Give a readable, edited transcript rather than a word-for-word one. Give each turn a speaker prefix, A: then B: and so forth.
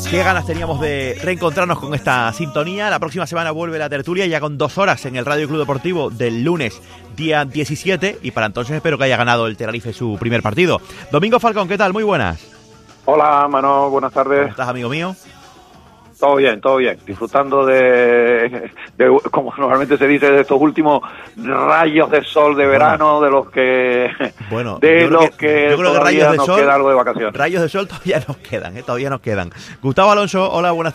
A: Qué ganas teníamos de reencontrarnos con esta sintonía. La próxima semana vuelve la tertulia ya con 2 horas en el Radio Club Deportivo del lunes, día 17. Y para entonces espero que haya ganado el Tenerife su primer partido. Domingo Falcón, ¿qué tal? Muy buenas.
B: Hola, Mano, buenas tardes.
A: ¿Cómo estás, amigo mío?
B: Todo bien, todo bien. Disfrutando de, como normalmente se dice, de estos últimos rayos de sol de verano, de los que...
A: Bueno,
B: de
A: yo
B: los
A: creo que
B: todavía
A: rayos de
B: nos
A: sol,
B: queda algo de vacaciones.
A: Rayos de sol todavía nos quedan, todavía nos quedan. Gustavo Alonso, hola, buenas